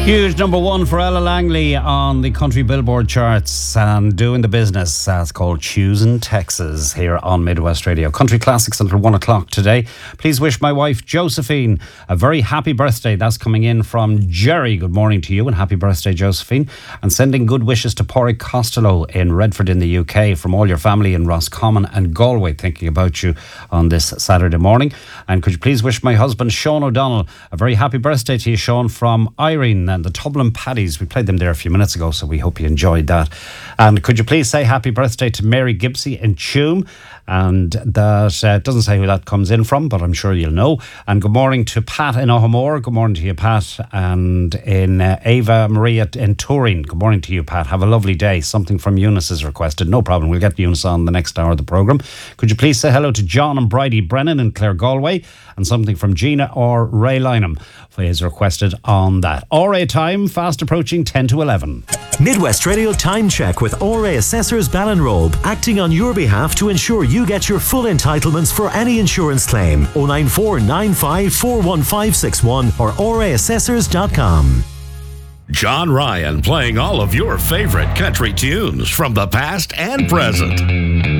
Huge number one for Ella Langley on the country Billboard charts and doing the business. That's called Choosing Texas here on Midwest Radio. Country classics until 1 o'clock today. Please wish my wife Josephine a very happy birthday. That's coming in from Jerry. Good morning to you and happy birthday, Josephine. And sending good wishes to Pádraig Costello in Redford in the UK from all your family in Roscommon and Galway, thinking about you on this Saturday morning. And could you please wish my husband Sean O'Donnell a very happy birthday to you, Sean, from Irene and the Dublin Paddies. We played them there a few minutes ago, so we hope you enjoyed that. And could you please say happy birthday to Mary Gibsy in Tuam? And that doesn't say who that comes in from, but I'm sure you'll know. And good morning to Pat in Ohamore. Good morning to you, Pat. And in Ava Maria in Turin. Good morning to you, Pat. Have a lovely day. Something from Eunice is requested. No problem. We'll get Eunice on the next hour of the programme. Could you please say hello to John and Bridie Brennan in Clare Galway? And something from Gina or Ray Lynham is requested on that. RA time, fast approaching 10 to 11. Midwest Radio Time Check with RA Assessors Ballinrobe, acting on your behalf to ensure you get your full entitlements for any insurance claim. 094 95 41561 or raassessors.com. John Ryan playing all of your favorite country tunes from the past and present.